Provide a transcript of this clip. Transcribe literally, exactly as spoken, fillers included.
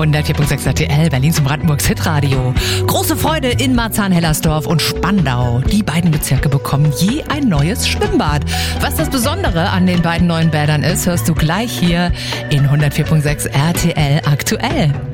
hundertvier Komma sechs R T L, Berlins und Brandenburgs Hitradio. Große Freude in Marzahn-Hellersdorf und Spandau. Die beiden Bezirke bekommen je ein neues Schwimmbad. Was das Besondere an den beiden neuen Bädern ist, hörst du gleich hier in hundertvier Komma sechs R T L aktuell.